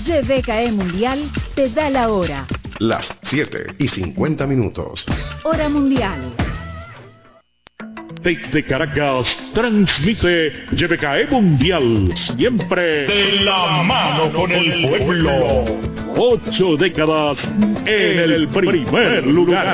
GBKE Mundial te da la hora. Las 7:50. Hora mundial. Desde Caracas transmite GBKE Mundial, siempre de la mano con el pueblo. 8 décadas en el primer lugar.